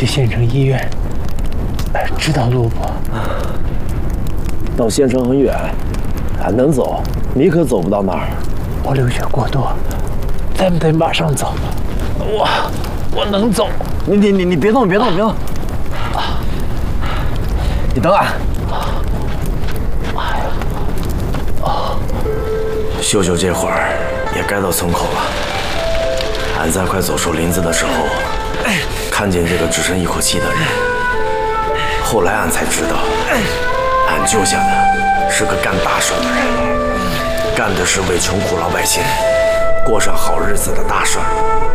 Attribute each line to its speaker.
Speaker 1: 去县城医院，知道路不？
Speaker 2: 到县城很远，俺能走，你可走不到那儿。
Speaker 1: 我流血过多，再不得马上走。我能走。
Speaker 2: 你别动，别动，别动。你等俺。秀秀这会儿也该到村口了。俺在快走出林子的时候，看见这个只剩一口气的人。后来俺才知道，俺救下的是个干大事的人，干的是为穷苦老百姓过上好日子的大事儿。